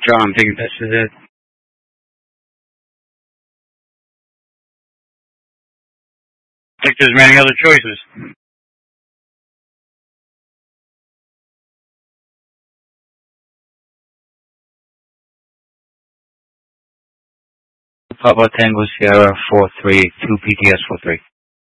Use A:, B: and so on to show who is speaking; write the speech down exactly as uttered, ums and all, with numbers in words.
A: John, I'm thinking this is it. I think there's many other choices. Papa Tango Sierra four three two P T S four three.